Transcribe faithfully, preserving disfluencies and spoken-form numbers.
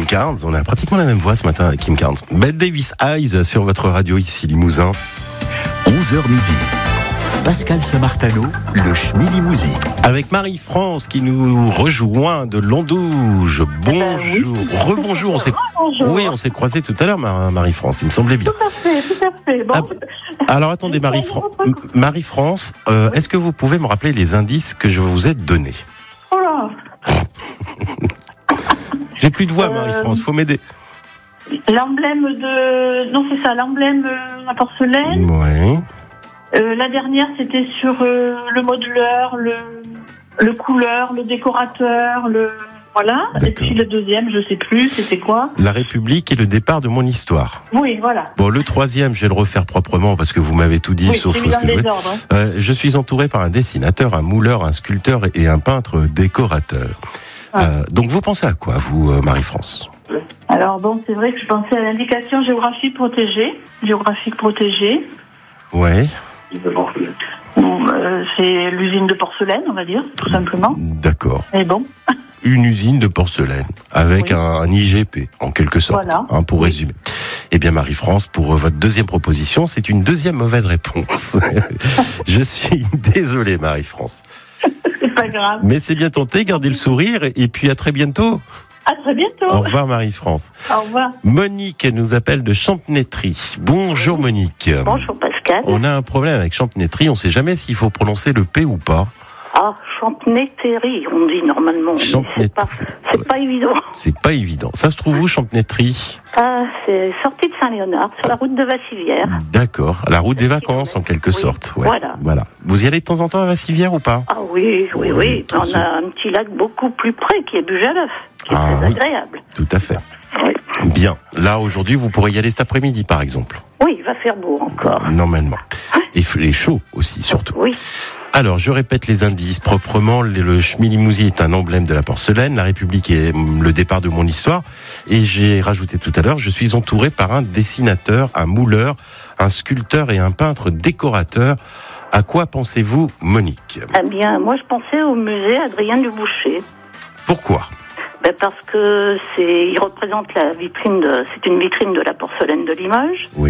Carnes. On a pratiquement la même voix ce matin avec Kim Carnes. Bette Davis Eyes sur votre radio ici Limousin. onze heures midi. Pascal Samartano, le Schmillimousi. Avec Marie-France qui nous rejoint de Londouge. Bonjour. Euh, oui, Rebonjour. On s'est... Bonjour. Oui, on s'est croisés tout à l'heure, Marie-France. Il me semblait bien. Tout à fait, tout à fait. Bon. Ah, alors attendez, Marie-France. Marie-France, euh, est-ce que vous pouvez me rappeler les indices que je vous ai donnés? Oh là. J'ai plus de voix, Euh, Marie-France. Faut m'aider. L'emblème de... Non, c'est ça, l'emblème euh, à porcelaine. Ouais. Euh, la dernière, c'était sur euh, le modeleur, le, le couleur, le décorateur, le... Voilà. D'accord. Et puis le deuxième, je sais plus, c'était quoi? La République et le départ de mon histoire. Oui, voilà. Bon, le troisième, je vais le refaire proprement parce que vous m'avez tout dit, Oui, sauf c'est ce mis dans que je le voulais. désordre. Hein. Euh, je suis entouré par un dessinateur, un mouleur, un sculpteur et un peintre décorateur. Ah. Euh, donc vous pensez à quoi, vous, euh, Marie-France? Alors bon, c'est vrai que je pensais à l'indication géographique protégée. Géographique protégée. Ouais. Bon, euh, c'est l'usine de porcelaine, on va dire, tout simplement. D'accord. Mais bon. Une usine de porcelaine avec Oui. un, un I G P, en quelque sorte, Voilà. hein, pour Oui. résumer. Eh bien, Marie-France, pour euh, votre deuxième proposition, c'est une deuxième mauvaise réponse. Je suis désolé, Marie-France. C'est pas grave. Mais c'est bien tenté, gardez le sourire et puis à très bientôt. À très bientôt. Au revoir, Marie-France. Au revoir. Monique nous appelle de Champnétry. Bonjour, Monique. Bonjour Pascal. On a un problème avec Champnétry, on ne sait jamais s'il faut prononcer le P ou pas. Ah, Champnétry, on dit normalement. mais Champnétry. C'est pas, c'est pas évident. C'est pas évident. Ça se trouve où, Champnétry? Ah, c'est sorti de Saint-Léonard, sur la route de Vassivière. D'accord, la route des vacances en quelque Oui, sorte. Ouais. voilà. Voilà. Vous y allez de temps en temps à Vassivière ou pas? Ah oui, oui, Oui, oui. trop On sûr. a un petit lac beaucoup plus près qui est Bujalef, qui est Ah, très oui. agréable. Tout à fait. Oui. Bien. Là, aujourd'hui, vous pourrez y aller cet après-midi, par exemple. Oui, il va faire beau encore. Normalement. Et, f- et chaud aussi, surtout. Oui. Alors, je répète les indices proprement. Le, le Schmillimousi est un emblème de la porcelaine. La République est mm, le départ de mon histoire. Et j'ai rajouté tout à l'heure, je suis entouré par un dessinateur, un mouleur, un sculpteur et un peintre décorateur. À quoi pensez-vous, Monique? Eh bien, moi je pensais au musée Adrien Duboucher. Pourquoi? Ben, parce que c'est, il représente la vitrine de, c'est une vitrine de la porcelaine de Limoges. Oui.